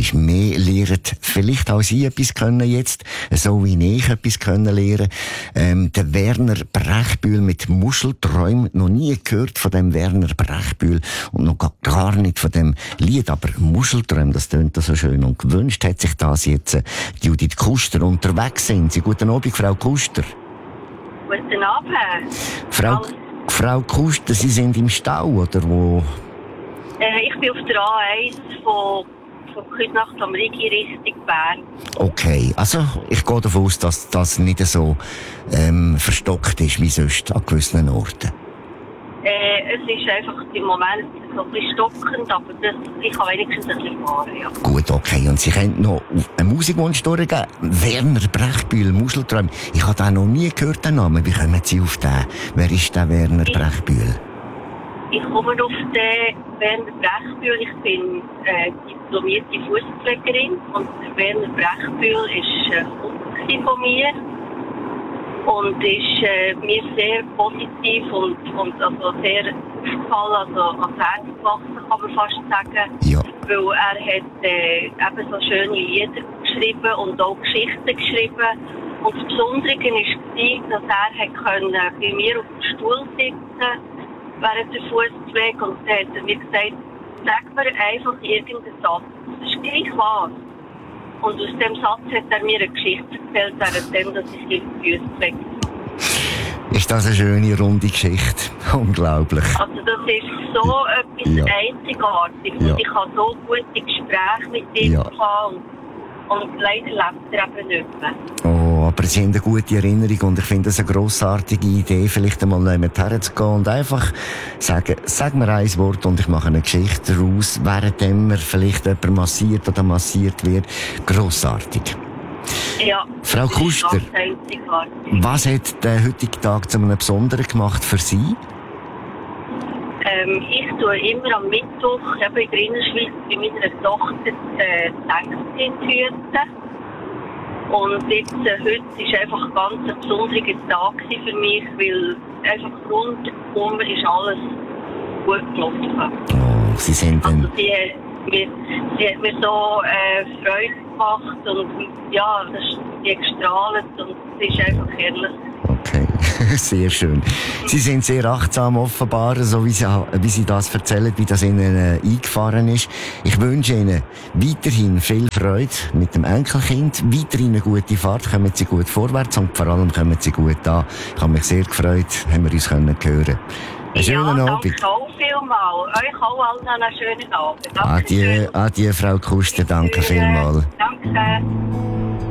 einmal mehr lernen, vielleicht auch Sie etwas können jetzt, so wie ich etwas können lernen. Der Werner Brechbühl mit Muschelträumen, noch nie gehört von dem Werner Brechbühl und noch gar nicht von dem Lied, aber Muschelträume, das tönt so schön und gewünscht hat sich das jetzt Judith Kuster. Unterwegs sind Sie. Guten Abend, Frau Kuster. Guten Abend. Frau Kuster, Sie sind im Stau, oder wo? Ich bin auf der A1 von Küsnacht am Rigi Richtung Bern. Okay, also ich gehe davon aus, dass das nicht so verstockt ist wie sonst an gewissen Orten. Es ist einfach im Moment so ein bisschen stockend, aber ich kann wenigstens ein bisschen fahren, ja. Gut, okay. Und Sie können noch einen Musikwunsch durchgeben? Werner Brechbühl, Muschelträume. Ich habe den noch nie gehört, den Namen. Wie kommen Sie auf den? Wer ist der Werner Brechbühl? Ich komme auf den Werner Brechbühl. Ich bin diplomierte Fußpflegerin und der Werner Brechbühl ist ein Kumpel von mir. Und ist mir sehr positiv und also sehr aufgefallen, also ans Herz gewachsen, kann man fast sagen. Ja. Weil er hat eben so schöne Lieder geschrieben und auch Geschichten geschrieben. Und das Besondere war, dass er bei mir auf dem Stuhl sitzen während der Fußpflege und dann hat er mir gesagt, sag mir einfach irgendeinen Satz. Das ist gleich was. Und aus dem Satz hat er mir eine Geschichte erzählt, währenddem, dass ich die Füße pflege. Ist das eine schöne, runde Geschichte? Unglaublich. Also das ist so etwas Einzigartiges. Ja. Und ich habe so gute Gespräche mit ihm gehabt und leider lebt er eben nicht mehr. Oh, aber Sie haben eine gute Erinnerung und ich finde das eine grossartige Idee, vielleicht einmal jemand herzugehen und einfach sagen, sag mir ein Wort und ich mache eine Geschichte daraus, währenddem mir vielleicht jemand massiert oder massiert wird. Grossartig. Ja. Frau Kuster, was hat der heutige Tag zu einem Besonderen gemacht für Sie? Ich tue immer am Mittwoch in der Innerschweiz bei meiner Tochter Thanksgiving hüten. Und jetzt, heute war einfach ein ganz besonderer Tag für mich, weil einfach rundum ist alles gut gelaufen. Oh, Sie sind also sie hat mir so Freude gemacht und ja, die gestrahlt und es ist einfach herrlich. Okay, sehr schön. Sie sind sehr achtsam offenbar, so wie Sie das erzählen, wie das Ihnen eingefahren ist. Ich wünsche Ihnen weiterhin viel Freude mit dem Enkelkind, weiterhin eine gute Fahrt, kommen Sie gut vorwärts und vor allem kommen Sie gut an. Ich habe mich sehr gefreut, haben wir uns hören können. Einen schönen Abend. Danke auch vielmals. Euch auch allen einen schönen Abend. Adieu, Frau Kuster, danke vielmals. Danke.